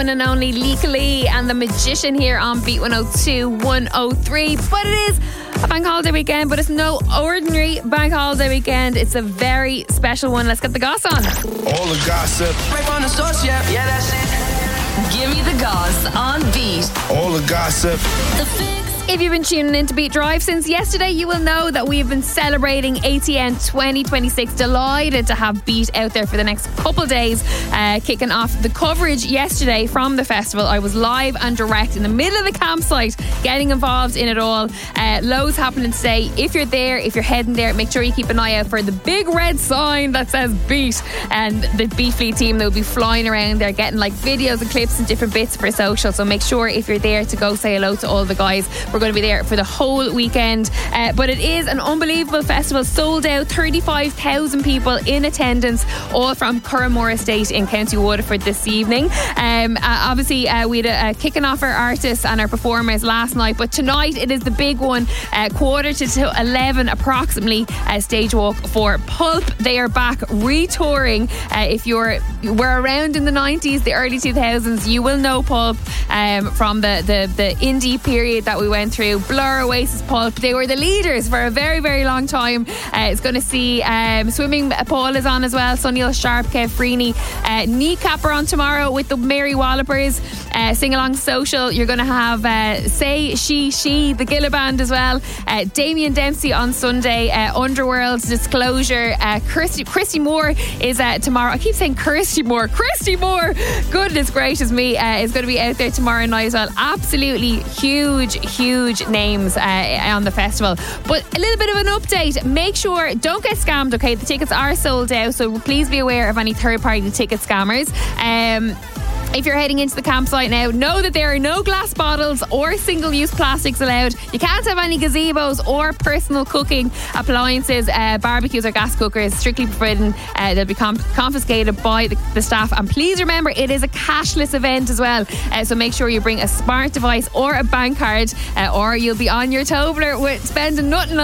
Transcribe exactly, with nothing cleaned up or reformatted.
One and only Leeka Lee and the Magician here on Beat one oh two, one oh three. But it is a bank holiday weekend, but it's no ordinary bank holiday weekend. It's a very special one. Let's get the goss on. All the gossip. Right on the source, yeah, yeah, that's it. Give me the goss on Beat. All the gossip. The Fix. If you've been tuning in to Beat Drive since yesterday, you will know that we have been celebrating A T N twenty twenty-six. Delighted to have Beat out there for the next couple of days, uh, kicking off the coverage yesterday from the festival. I was live and direct in the middle of the campsite, getting involved in it all. Uh, loads happening today. If you're there, if you're heading there, make sure you keep an eye out for the big red sign that says Beat, and the Beat Fleet team, they'll be flying around there getting like videos and clips and different bits for social. So make sure if you're there to go say hello to all the guys. We're going to be there for the whole weekend, uh, but it is an unbelievable festival. Sold out, thirty-five thousand people in attendance, all from Curramore Estate in County Waterford this evening. Um, uh, obviously uh, we had a, a kicking off our artists and our performers last night, but tonight it is the big one, uh, quarter to, to eleven approximately, uh, stage walk for Pulp. They are back re-touring. Uh, if you're were around in the nineties, the early two thousands, you will know Pulp um, from the, the, the indie period that we went through. Blur, Oasis, Pulp, they were the leaders for a very very long time. Uh, it's going to see um, Swimming Paul is on as well, Sunil Sharp, Kev Freeney, uh, Kneecap are on tomorrow with the Mary Wallopers. uh, Sing Along Social, you're going to have uh, Say She She, the Gilla Band as well. uh, Damien Dempsey on Sunday, uh, Underworld, Disclosure, uh, Christy, Christy Moore is uh, tomorrow. I keep saying Kirsty Moore Christy Moore, goodness gracious me, uh, is going to be out there tomorrow night as well. Absolutely huge huge names uh, on the festival. But a little bit of an update, make sure don't get scammed, okay? The tickets are sold out, so please be aware of any third party ticket scammers. um If you're heading into the campsite now, know that there are no glass bottles or single-use plastics allowed. You can't have any gazebos or personal cooking appliances, uh, barbecues or gas cookers, strictly forbidden. Uh, they'll be com- confiscated by the, the staff. And please remember, it is a cashless event as well. Uh, so make sure you bring a smart device or a bank card, uh, or you'll be on your Tobler with spending nothing